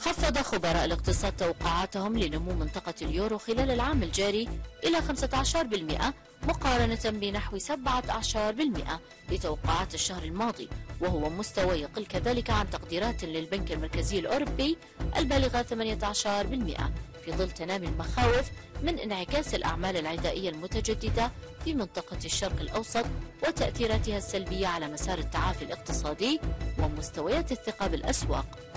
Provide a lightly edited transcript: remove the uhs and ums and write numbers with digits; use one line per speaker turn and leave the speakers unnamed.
خفض خبراء الاقتصاد توقعاتهم لنمو منطقة اليورو خلال العام الجاري إلى 15% مقارنة بنحو 17% لتوقعات الشهر الماضي، وهو مستوى يقل كذلك عن تقديرات للبنك المركزي الأوروبي البالغة 18%، في ظل تنامي المخاوف من انعكاس الأعمال العدائية المتجددة في منطقة الشرق الأوسط وتأثيراتها السلبية على مسار التعافي الاقتصادي ومستويات الثقة بالأسواق.